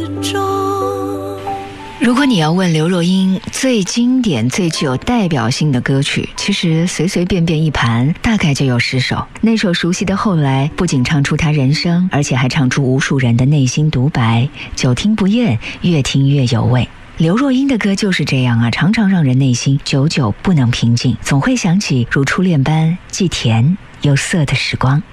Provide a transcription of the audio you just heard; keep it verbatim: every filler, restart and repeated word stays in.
如果你要问刘若英最经典、最具有代表性的歌曲，其实随随便便一盘大概就有十首。那首熟悉的《后来》不仅唱出她人生，而且还唱出无数人的内心独白，久听不厌，越听越有味。刘若英的歌就是这样啊，常常让人内心久久不能平静，总会想起如初恋般既甜又涩的时光。